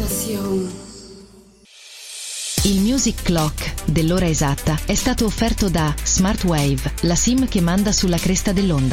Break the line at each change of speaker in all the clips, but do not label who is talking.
Il Music Clock dell'ora esatta è stato offerto da Smartwave, la SIM che manda sulla cresta dell'onda.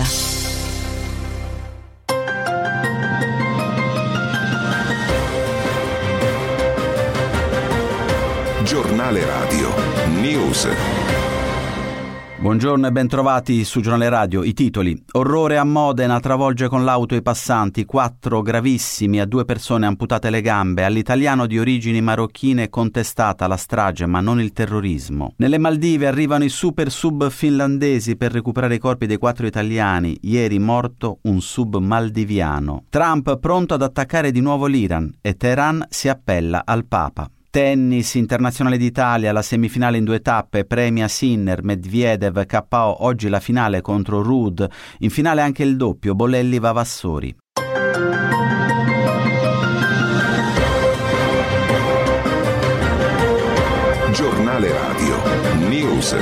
Giornale Radio News.
Buongiorno e bentrovati su Giornale Radio. I titoli: orrore a Modena, travolge con l'auto i passanti, 4 gravissimi, a 2 persone amputate le gambe, all'italiano di origini marocchine contestata la strage ma non il terrorismo. Nelle Maldive arrivano i super sub finlandesi per recuperare i corpi dei 4 italiani, ieri morto un sub maldiviano. Trump pronto ad attaccare di nuovo l'Iran e Teheran si appella al Papa. Tennis, internazionale d'Italia, la semifinale in 2 tappe, premia Sinner, Medvedev, KO, oggi la finale contro Ruud, in finale anche il doppio, Bolelli-Vavassori.
Giornale Radio News.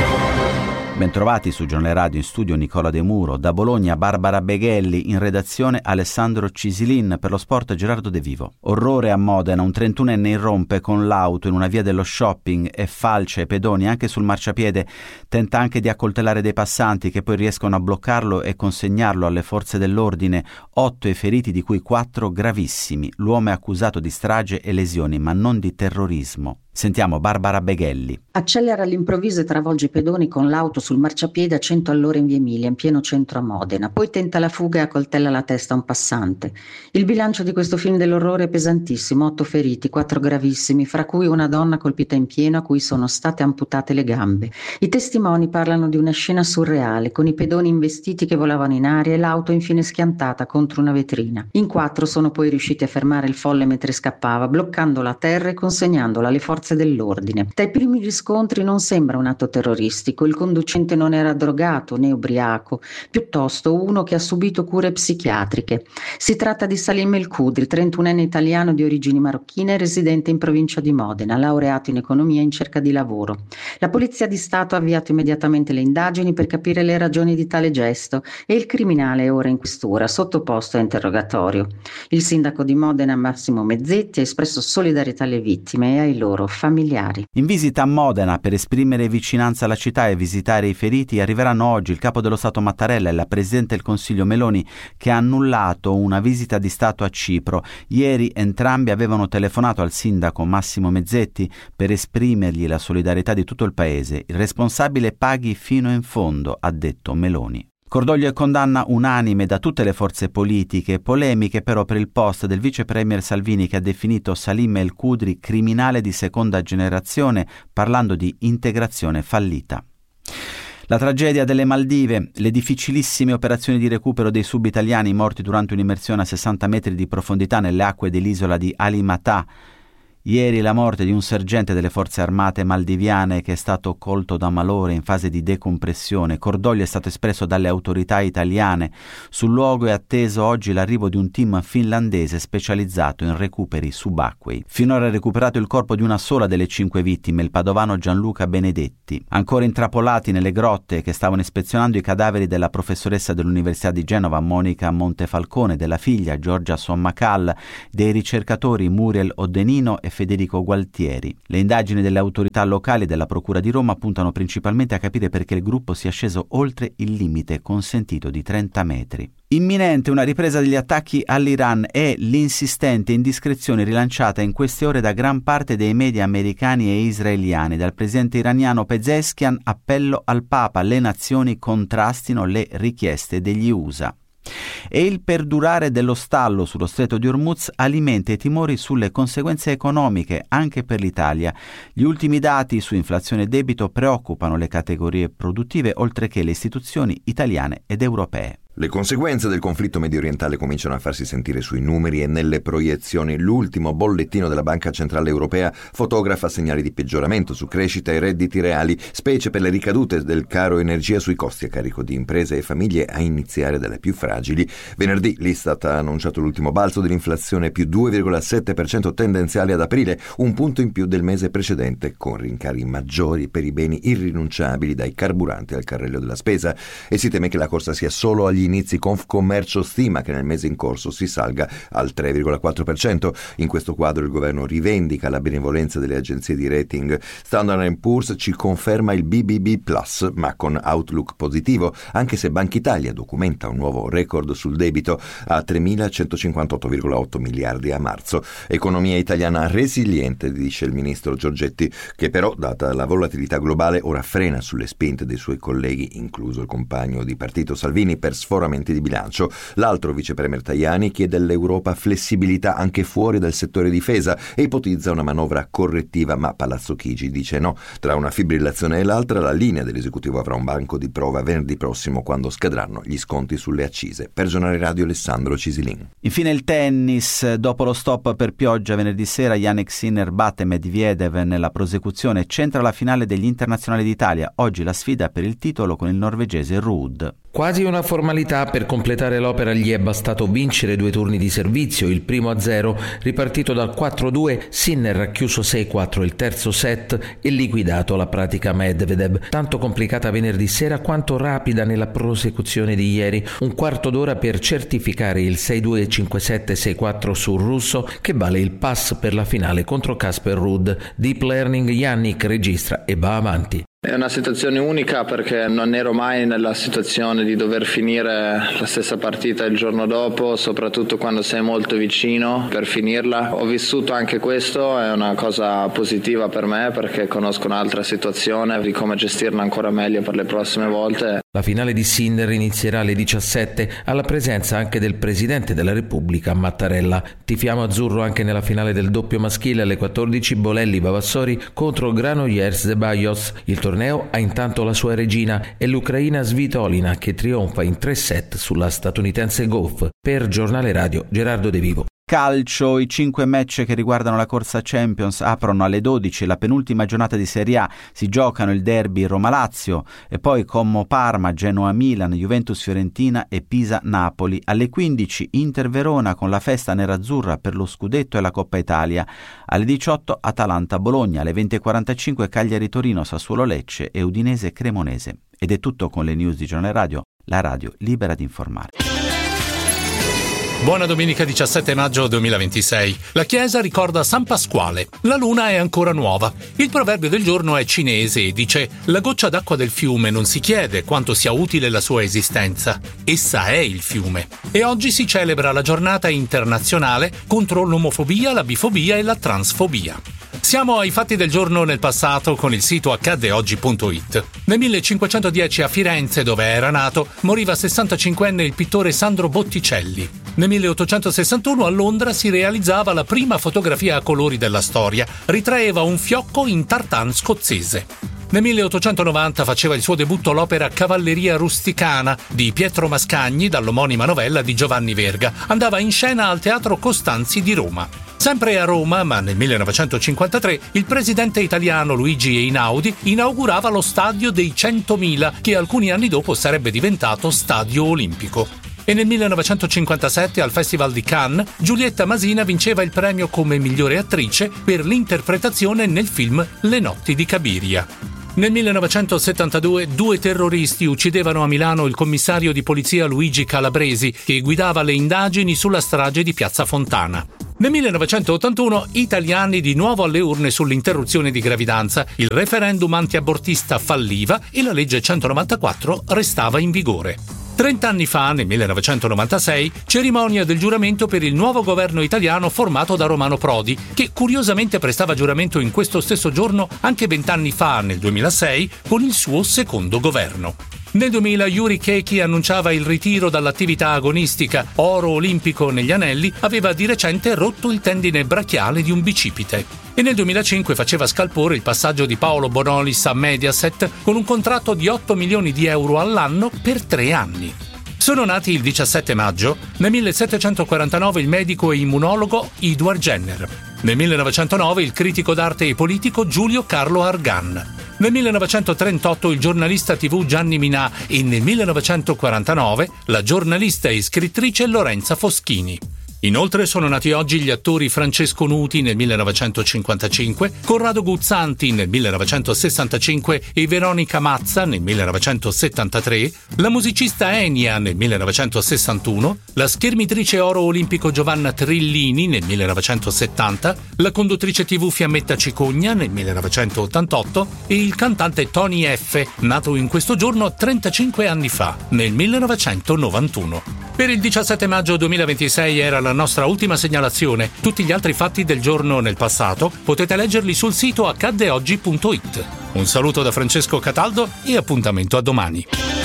Bentrovati su Giornale Radio, in studio Nicola De Muro, da Bologna Barbara Beghelli, in redazione Alessandro Cisilin, per lo sport Gerardo De Vivo. Orrore a Modena, un 31enne irrompe con l'auto in una via dello shopping e falcia i pedoni anche sul marciapiede, tenta anche di accoltellare dei passanti che poi riescono a bloccarlo e consegnarlo alle forze dell'ordine. 8 i feriti, di cui 4 gravissimi. L'uomo è accusato di strage e lesioni, ma non di terrorismo. Sentiamo Barbara Beghelli.
Accelera all'improvviso e travolge i pedoni con l'auto sul marciapiede a 100 all'ora in via Emilia, in pieno centro a Modena. Poi tenta la fuga e accoltella la testa a un passante. Il bilancio di questo film dell'orrore è pesantissimo: 8 feriti, 4 gravissimi, fra cui una donna colpita in pieno a cui sono state amputate le gambe. I testimoni parlano di una scena surreale, con i pedoni investiti che volavano in aria e l'auto infine schiantata contro una vetrina. In 4 sono poi riusciti a fermare il folle mentre scappava, bloccandola a terra e consegnandola alle forze dell'ordine. Dai primi riscontri non sembra un atto terroristico. Il conducente non era drogato né ubriaco, piuttosto uno che ha subito cure psichiatriche. Si tratta di Salim El Kudri, 31enne italiano di origini marocchine, residente in provincia di Modena, laureato in economia in cerca di lavoro. La Polizia di Stato ha avviato immediatamente le indagini per capire le ragioni di tale gesto e il criminale è ora in questura, sottoposto a interrogatorio. Il sindaco di Modena, Massimo Mezzetti, ha espresso solidarietà alle vittime e ai loro familiari.
In visita a Modena per esprimere vicinanza alla città e visitare i feriti arriveranno oggi il capo dello Stato Mattarella e la Presidente del Consiglio Meloni, che ha annullato una visita di Stato a Cipro. Ieri entrambi avevano telefonato al sindaco Massimo Mezzetti per esprimergli la solidarietà di tutto il paese. Il responsabile paghi fino in fondo, ha detto Meloni. Cordoglio e condanna unanime da tutte le forze politiche, polemiche però per il post del vice premier Salvini, che ha definito Salim El Kudri criminale di seconda generazione, parlando di integrazione fallita. La tragedia delle Maldive, le difficilissime operazioni di recupero dei sub-italiani morti durante un'immersione a 60 metri di profondità nelle acque dell'isola di Alimata. Ieri la morte di un sergente delle forze armate maldiviane che è stato colto da malore in fase di decompressione. Cordoglio è stato espresso dalle autorità italiane. Sul luogo è atteso oggi l'arrivo di un team finlandese specializzato in recuperi subacquei. Finora è recuperato il corpo di una sola delle 5 vittime, il padovano Gianluca Benedetti. Ancora intrappolati nelle grotte che stavano ispezionando i cadaveri della professoressa dell'Università di Genova Monica Montefalcone, della figlia Giorgia Sommacal, dei ricercatori Muriel Oddenino e Federico Gualtieri. Le indagini delle autorità locali e della Procura di Roma puntano principalmente a capire perché il gruppo sia sceso oltre il limite consentito di 30 metri. Imminente una ripresa degli attacchi all'Iran e l'insistente indiscrezione rilanciata in queste ore da gran parte dei media americani e israeliani. Dal presidente iraniano Pezeshkian, appello al Papa: le nazioni contrastino le richieste degli USA. E il perdurare dello stallo sullo stretto di Hormuz alimenta i timori sulle conseguenze economiche anche per l'Italia. Gli ultimi dati su inflazione e debito preoccupano le categorie produttive, oltre che le istituzioni italiane ed europee.
Le conseguenze del conflitto mediorientale cominciano a farsi sentire sui numeri e nelle proiezioni. L'ultimo bollettino della Banca Centrale Europea fotografa segnali di peggioramento su crescita e redditi reali, specie per le ricadute del caro energia sui costi a carico di imprese e famiglie, a iniziare dalle più fragili. Venerdì l'Istat ha annunciato l'ultimo balzo dell'inflazione, più 2,7% tendenziale ad aprile, un punto in più del mese precedente, con rincari maggiori per i beni irrinunciabili dai carburanti al carrello della spesa, e si teme che la corsa sia solo agli inizi Confcommercio stima che nel mese in corso si salga al 3,4%. In questo quadro il governo rivendica la benevolenza delle agenzie di rating. Standard & Poor's ci conferma il BBB+, ma con outlook positivo, anche se Banca Italia documenta un nuovo record sul debito a 3.158,8 miliardi a marzo. Economia italiana resiliente, dice il ministro Giorgetti, che però, data la volatilità globale, ora frena sulle spinte dei suoi colleghi, incluso il compagno di partito Salvini, per sforamenti di bilancio. L'altro vice premier Tajani chiede all'Europa flessibilità anche fuori dal settore difesa e ipotizza una manovra correttiva, ma Palazzo Chigi dice no. Tra una fibrillazione e l'altra, la linea dell'esecutivo avrà un banco di prova venerdì prossimo, quando scadranno gli sconti sulle accise. Per Giornale Radio, Alessandro Cisilin.
Infine il tennis. Dopo lo stop per pioggia venerdì sera, Jannik Sinner batte Medvedev nella prosecuzione e centra la finale degli internazionali d'Italia. Oggi la sfida per il titolo con il norvegese Ruud.
Quasi una formalità. Per completare l'opera gli è bastato vincere 2 turni di servizio, il primo a 0, ripartito dal 4-2, Sinner ha chiuso 6-4 il terzo set e liquidato la pratica Medvedev, tanto complicata venerdì sera quanto rapida nella prosecuzione di ieri, un quarto d'ora per certificare il 6-2, 5-7, 6-4 sul russo, che vale il pass per la finale contro Casper Ruud. Deep Learning, Jannik registra e va avanti.
È una situazione unica perché non ero mai nella situazione di dover finire la stessa partita il giorno dopo, soprattutto quando sei molto vicino per finirla. Ho vissuto anche questo, è una cosa positiva per me perché conosco un'altra situazione di come gestirla ancora meglio per le prossime volte.
La finale di Sinner inizierà alle 17 alla presenza anche del Presidente della Repubblica Mattarella. Tifiamo azzurro anche nella finale del doppio maschile alle 14, Bolelli Vavassori contro Granollers Zeballos. Il torneo ha intanto la sua regina, è l'ucraina Svitolina, che trionfa in 3 set sulla statunitense Gauff. Per Giornale Radio, Gerardo De Vivo.
Calcio, i 5 match che riguardano la corsa Champions aprono alle 12, la penultima giornata di Serie A, si giocano il derby Roma-Lazio e poi Como-Parma, Genoa-Milan, Juventus-Fiorentina e Pisa-Napoli. Alle 15 Inter-Verona con la festa nerazzurra per lo scudetto e la Coppa Italia. Alle 18 Atalanta-Bologna, alle 20.45 Cagliari-Torino, Sassuolo-Lecce e Udinese-Cremonese. Ed è tutto con le news di Giornale Radio, la radio libera di informare.
Buona domenica 17 maggio 2026. La chiesa ricorda San Pasquale. La luna è ancora nuova. Il proverbio del giorno è cinese e dice: la goccia d'acqua del fiume non si chiede quanto sia utile la sua esistenza. Essa è il fiume. E oggi si celebra la giornata internazionale contro l'omofobia, la bifobia e la transfobia. Siamo ai fatti del giorno nel passato con il sito accadeoggi.it. Nel 1510 a Firenze, dove era nato, moriva 65enne il pittore Sandro Botticelli. Nel 1861 a Londra si realizzava la prima fotografia a colori della storia. Ritraeva un fiocco in tartan scozzese. Nel 1890 faceva il suo debutto l'opera Cavalleria rusticana di Pietro Mascagni dall'omonima novella di Giovanni Verga. Andava in scena al Teatro Costanzi di Roma. Sempre a Roma, ma nel 1953, il presidente italiano Luigi Einaudi inaugurava lo Stadio dei 100.000, che alcuni anni dopo sarebbe diventato Stadio Olimpico. E nel 1957 al Festival di Cannes, Giulietta Masina vinceva il premio come migliore attrice per l'interpretazione nel film Le notti di Cabiria. Nel 1972 2 terroristi uccidevano a Milano il commissario di polizia Luigi Calabresi, che guidava le indagini sulla strage di Piazza Fontana. Nel 1981 italiani di nuovo alle urne sull'interruzione di gravidanza, il referendum antiabortista falliva e la legge 194 restava in vigore. 30 anni fa, nel 1996, cerimonia del giuramento per il nuovo governo italiano formato da Romano Prodi, che curiosamente prestava giuramento in questo stesso giorno anche 20 anni fa, nel 2006, con il suo secondo governo. Nel 2000 Yuri Keki annunciava il ritiro dall'attività agonistica, oro olimpico negli anelli, aveva di recente rotto il tendine brachiale di un bicipite. E nel 2005 faceva scalpore il passaggio di Paolo Bonolis a Mediaset con un contratto di 8 milioni di euro all'anno per 3 anni. Sono nati il 17 maggio, nel 1749 il medico e immunologo Edward Jenner, nel 1909 il critico d'arte e politico Giulio Carlo Argan, nel 1938 il giornalista TV Gianni Minà e nel 1949 la giornalista e scrittrice Lorenza Foschini. Inoltre sono nati oggi gli attori Francesco Nuti nel 1955, Corrado Guzzanti nel 1965 e Veronica Mazza nel 1973, la musicista Enia nel 1961, la schermitrice oro olimpico Giovanna Trillini nel 1970, la conduttrice TV Fiammetta Cicogna nel 1988 e il cantante Tony F, nato in questo giorno 35 anni fa, nel 1991. Per il 17 maggio 2026 era la nostra ultima segnalazione. Tutti gli altri fatti del giorno nel passato potete leggerli sul sito accaddeoggi.it. Un saluto da Francesco Cataldo e appuntamento a domani.